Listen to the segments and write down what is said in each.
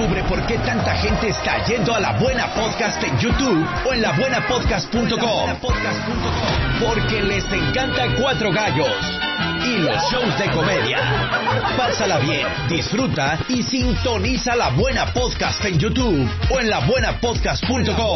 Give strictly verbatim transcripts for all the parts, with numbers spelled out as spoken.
Descubre por qué tanta gente está yendo a La Buena Podcast en YouTube o en la buena podcast punto com. Porque les encanta Cuatro Gallos y los shows de comedia. Pásala bien, disfruta y sintoniza La Buena Podcast en YouTube o en la buena podcast punto com.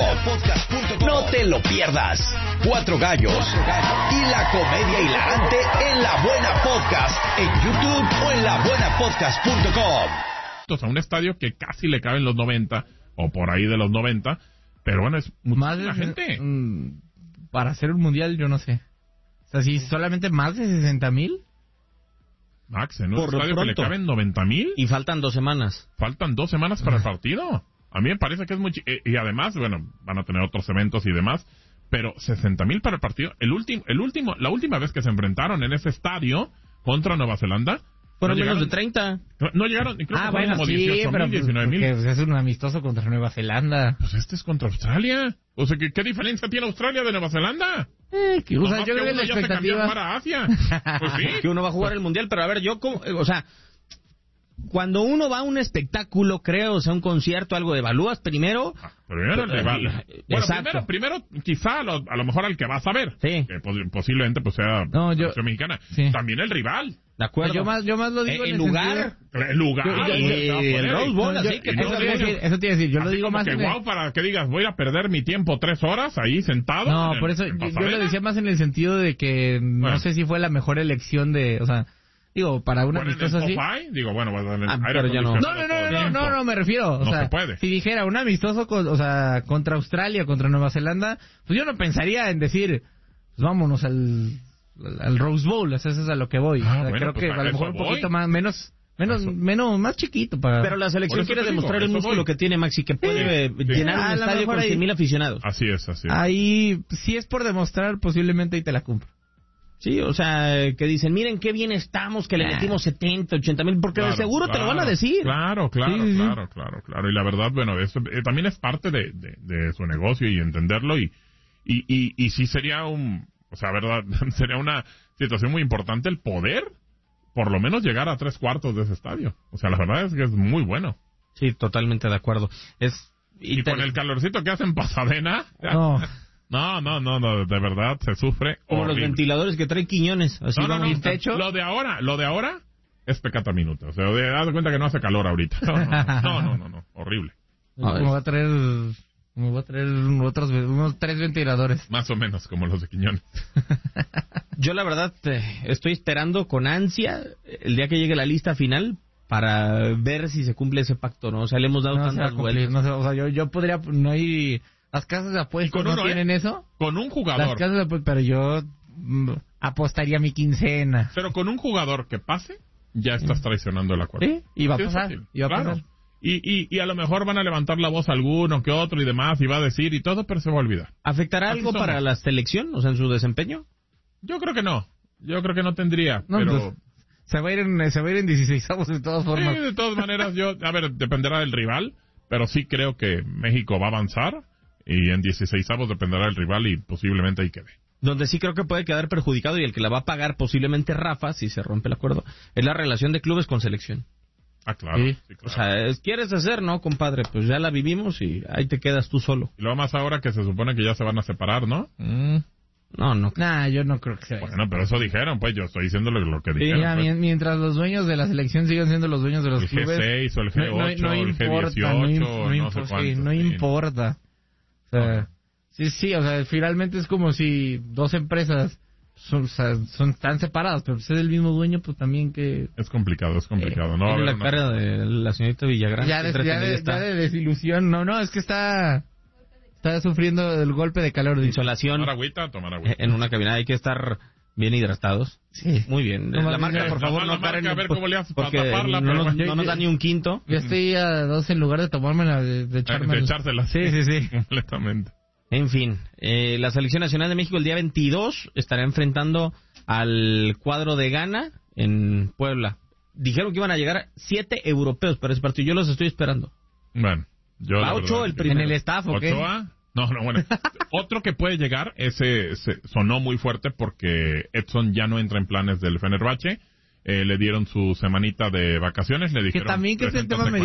No te lo pierdas. Cuatro Gallos y la comedia hilarante en La Buena Podcast en YouTube o en la buena podcast punto com. A un estadio que casi le caben los noventa o por ahí de los noventa, pero bueno, es mucha más gente. Mm, para hacer un mundial, yo no sé. O sea, si solamente más de sesenta mil. Max, en un Por lo estadio que le pronto. caben noventa mil. Y faltan dos semanas. Faltan dos semanas para el partido. A mí me parece que es muy... chi- eh, Y además, bueno, van a tener otros eventos y demás, pero sesenta mil para el partido. El último, el último, la última vez que se enfrentaron en ese estadio contra Nueva Zelanda... Fueron no menos de llegaron- treinta. No, no llegaron, creo Ah, que fueron bueno, como sí, dieciocho pero mil, pues, diecinueve mil. porque es un amistoso contra Nueva Zelanda. Pues este es contra Australia. O sea, ¿qué, qué diferencia tiene Australia de Nueva Zelanda? Eh, que, o sea, Nomás yo creo que uno la ya se cambió expectativa... para Asia. Pues sí. Que uno va a jugar el mundial, pero a ver, yo como, eh, o sea, cuando uno va a un espectáculo, creo, o sea, un concierto, algo, evalúas primero. Ah, Primero el rival. Bueno, Exacto. primero, primero quizá a lo, a lo mejor al que vas a ver. Sí. Que pos- posiblemente pues sea No, yo- selección mexicana. sí. También el rival. De acuerdo. Yo más, yo más lo digo Eh, en el el lugar. sentido- El lugar. Yo- yo- y yo- el Rose Bowl, No, yo- así que y eso no te iba a digo- decir, eso te iba a decir, yo lo así digo como más que en el- guau, para que digas, voy a perder mi tiempo tres horas ahí sentado. No, en- por eso en yo, yo Pasadena. lo decía más en el sentido de que Bueno. no sé si fue la mejor elección de, o sea, digo, para un Bueno, en el amistoso así. Popeye, digo, bueno, pues, en el Ah, aire pero ya no. No, acondicionado no, todo no, el no, tiempo. no, no, me refiero, o No sea, se puede. si dijera un amistoso, con, o sea, contra Australia, contra Nueva Zelanda, pues yo no pensaría en decir, pues vámonos al, al Rose Bowl, o sea, eso es a lo que voy. Ah, O sea, bueno, creo pues que a a lo eso mejor un voy. poquito más, menos, menos, Eso. menos, más chiquito para... Pero la Por selección eso quiere te digo, demostrar el eso músculo voy. que tiene Maxi, que puede eh, Sí. llenar A un lo estadio mejor con ahí- cien mil aficionados. Así es, así es. Ahí, si es por demostrar, posiblemente ahí te la cumplo. Sí, o sea, que dicen, miren qué bien estamos, que le Ah. metimos setenta, ochenta mil, porque de Claro, seguro te lo van a claro, decir. Claro, claro, Sí, sí, sí. claro, claro, claro. Y la verdad, bueno, eso eh, también es parte de, de, de su negocio y entenderlo y, y, y, y sí sería un, o sea, verdad, sería una situación muy importante el poder, por lo menos llegar a tres cuartos de ese estadio. O sea, la verdad es que es muy bueno. Sí, totalmente de acuerdo. Es Y, te- con el calorcito que hace en Pasadena, No. no, no, no, no, de verdad se sufre como los horrible. ventiladores que trae Quiñones. Así No, no, vamos no, a estar. techo? lo de ahora, lo de ahora es pecata minuta. O sea, de, haz de cuenta que no hace calor ahorita. No, no, no, no, no, no, horrible. A ver. Me voy a traer, me voy a traer otros, unos tres ventiladores. Más o menos como los de Quiñones. Yo la verdad eh, estoy esperando con ansia el día que llegue la lista final para ver si se cumple ese pacto, ¿no? O sea, le hemos dado No se va a tantas cumplir, vueltas. no se va- o sea, yo, yo podría, no hay, las casas de apuestas Con no uno, tienen ¿eh? eso. Con un Las jugador. casas de apuestas, pero yo mm, apostaría mi quincena. Pero con un jugador que pase, ya estás traicionando el acuerdo. Sí, y va a Sí, es pasar, fácil. y va a Claro. pasar. Y, y, y a lo mejor van a levantar la voz alguno que otro y demás, y va a decir y todo, pero se va a olvidar. ¿Afectará Así algo somos. para la selección, o sea, en su desempeño? Yo creo que no. Yo creo que no tendría. No, pero pues, se va a ir en, se va a ir en dieciseisavos de todas sí, formas. de todas maneras, yo, a ver, dependerá del rival, pero sí creo que México va a avanzar y en dieciseisavos dependerá del rival y posiblemente ahí quede. Donde sí creo que puede quedar perjudicado y el que la va a pagar posiblemente Rafa, si se rompe el acuerdo, es la relación de clubes con selección. Ah, claro. Sí. Sí, O claro. sea, es- ¿quieres hacer? No, compadre, pues ya la vivimos y ahí te quedas tú solo. Y luego más ahora que se supone que ya se van a separar, ¿no? Mm. No, no. Nah, yo no creo que sea. Bueno, pero eso dijeron, pues yo estoy diciendo lo, lo que dijeron. Mira, pues. mien- mientras los dueños de la selección sigan siendo los dueños de los El G clubes, seis o el G no, no- ocho, no el G importa, dieciocho, no, im- no no sé impo- sí, cuántos, no sí. importa. O sea, sí, sí, o sea, finalmente es como si dos empresas son, o sea, son tan separadas, pero si es el mismo dueño, pues también que... Es complicado, es complicado. No va a Tiene haber la una- cara de la señorita Villagrán. Ya qué de, ya, entretenida de, está. ya de desilusión, no, no, es que está... Está sufriendo el golpe de calor. dice. Insolación Tomar agüita, tomar agüita. en una cabina. Hay que estar bien hidratados. Sí. Muy bien. No, la más marca, bien, por nada favor, más no la marca, Karen, a ver cómo le haces para porque taparla, no, pero nos, bueno. no nos da ni un quinto. Yo estoy a dos en lugar de tomármela, de, de Eh, echármela. de echársela. Sí, sí, sí. Completamente. En fin, eh, la Selección Nacional de México el día veintidós estará enfrentando al cuadro de Ghana en Puebla. Dijeron que iban a llegar siete europeos para ese partido. Yo los estoy esperando. Bueno, yo la Ocho verdad el es que- primero. En el staff, ¿o qué? Ochoa. No, no, bueno. Otro que puede llegar, ese se sonó muy fuerte porque Edson ya no entra en planes del Fenerbahce. Eh, le dieron su semanita de vacaciones, le dijeron... Que también que es el tema "Preséntate